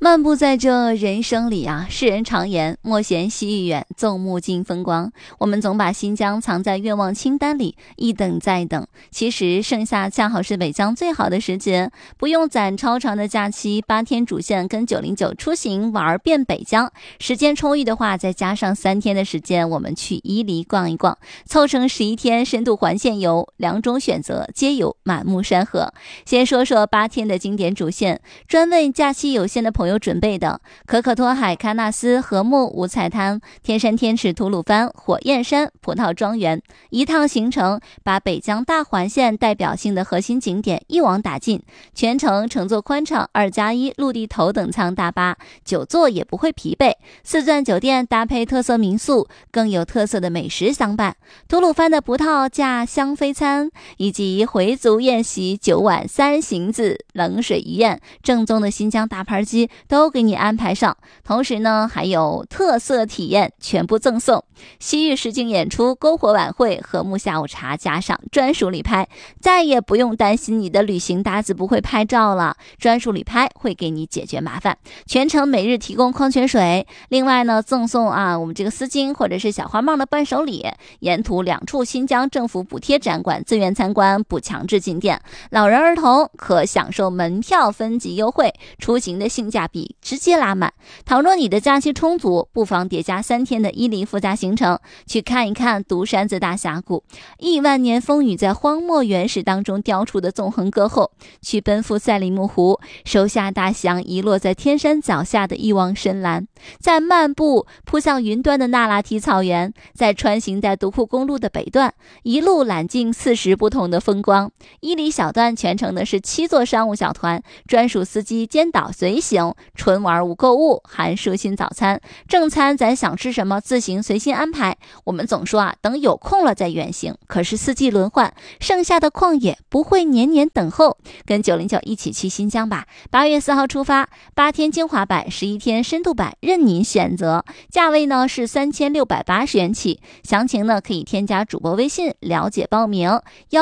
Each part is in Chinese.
漫步在这人生里啊，世人常言莫嫌西域远，纵目尽风光。我们总把新疆藏在愿望清单里，一等再等。其实盛夏恰好是北疆最好的时节，不用攒超长的假期，8天主线跟909出行玩遍北疆。时间充裕的话，再加上3天的时间，我们去伊犁逛一逛，凑成11天深度环线游，2种选择皆有满目山河。先说说8天的经典主线，专为假期有限的朋友准备的可可托海、喀纳斯、禾木、五彩滩、天山天池、吐鲁番、火焰山、葡萄庄园，一趟行程把北疆大环线代表性的核心景点一网打尽，全程乘坐宽敞2+1陆地头等舱大巴，久坐也不会疲惫。4钻酒店搭配特色民宿，更有特色的美食相伴。吐鲁番的葡萄架香飞餐，以及回族宴席9碗3行子冷水鱼宴，正宗的新疆大盘鸡都给你安排上，同时呢还有特色体验全部赠送，西域实景演出、篝火晚会、禾木下午茶，加上专属旅拍，再也不用担心你的旅行搭子不会拍照了，专属旅拍会给你解决麻烦，全程每日提供矿泉水，另外呢赠送我们这个丝巾或者是小花帽的伴手礼，沿途2处新疆政府补贴展馆自愿参观不强制进店，老人儿童可享受门票分级优惠，出行的性价比直接拉满。倘若你的假期充足，不妨叠加3天的伊犁附加行程，去看一看独山子大峡谷，亿万年风雨在荒漠原始当中雕出的纵横歌后，去奔赴赛里木湖，收下大西洋遗落在天山脚下的一汪深蓝，在漫步扑向云端的那拉提草原，在穿行在独库公路的北段，一路揽尽40不同的风光。伊犁小段全程的是7座商务小团，专属司机监导随行，纯玩无购物，含舒心早餐，正餐咱想吃什么自行随心安排。我们总说等有空了再远行，可是4季轮换，剩下的旷野不会年年等候。跟909一起去新疆吧，8月4号出发，8天精华版、11天深度版任您选择，价位呢是3680元起，详情呢可以添加主播微信了解报名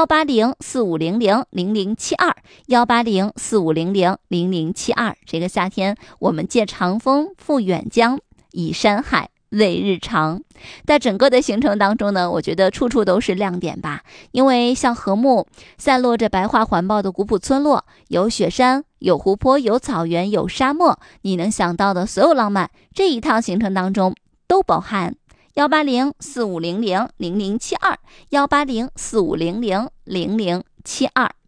，18045000072，18045000072。这个夏天我们借长风赴远疆，以山海为日常。在整个的行程当中呢，我觉得处处都是亮点吧，因为像禾木散落着白桦环抱的古朴村落，有雪山，有湖泊，有草原，有沙漠，你能想到的所有浪漫，这一趟行程当中都包含。18045000072，18045000072。